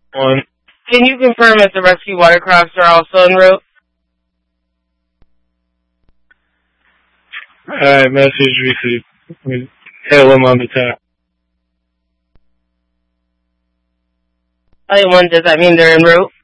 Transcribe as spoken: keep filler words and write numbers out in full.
One. Can you confirm if the rescue watercrafts are also en route? Alright, message received. Hail them on the tap. Elliot one, does that mean they're en route?